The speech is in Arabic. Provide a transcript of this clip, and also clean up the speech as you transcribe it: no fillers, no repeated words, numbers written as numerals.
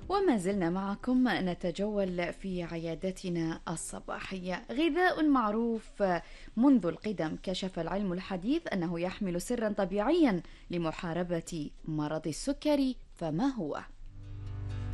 وما زلنا معكم نتجول في عيادتنا الصباحية. غذاء معروف منذ القدم، كشف العلم الحديث أنه يحمل سرا طبيعيا لمحاربة مرض السكري، فما هو؟